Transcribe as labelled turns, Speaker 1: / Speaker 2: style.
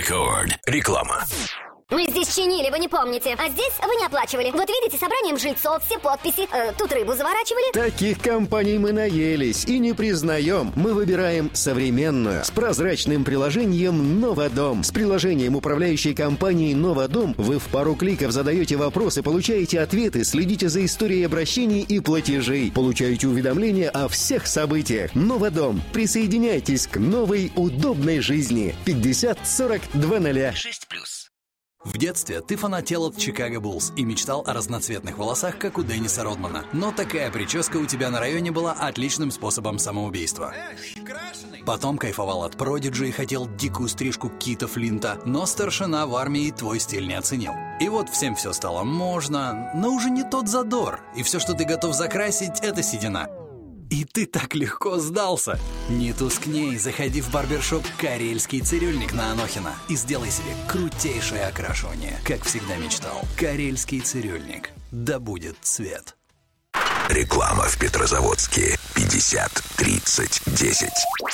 Speaker 1: Рекорд. Реклама.
Speaker 2: Мы здесь чинили, вы не помните. А здесь вы не оплачивали. Вот видите, собранием жильцов, все подписи. Тут рыбу заворачивали.
Speaker 3: Таких компаний мы наелись и не признаем. Мы выбираем современную, с прозрачным приложением «Новодом». С приложением управляющей компании «Новодом» вы в пару кликов задаете вопросы, получаете ответы, следите за историей обращений и платежей, получаете уведомления о всех событиях. «Новодом». Присоединяйтесь к новой удобной жизни. 50 40 20. 6+.
Speaker 4: В детстве ты фанател от Чикаго Буллс и мечтал о разноцветных волосах, как у Денниса Родмана. Но такая прическа у тебя на районе была отличным способом самоубийства. Потом кайфовал от Продиджи и хотел дикую стрижку Кита Флинта, но старшина в армии твой стиль не оценил. И вот всем все стало можно, но уже не тот задор, и все, что ты готов закрасить, это седина. И ты так легко сдался. Не тускней, заходи в барбершоп «Карельский цирюльник» на Анохина и сделай себе крутейшее окрашивание, как всегда мечтал. «Карельский цирюльник». Да будет цвет.
Speaker 1: Реклама в Петрозаводске. 50 30 10.